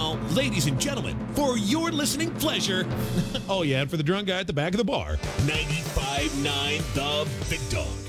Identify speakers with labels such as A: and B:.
A: now, ladies and gentlemen, for your listening pleasure, oh yeah, and for the drunk guy at the back of the bar, 95.9 The Big Dog.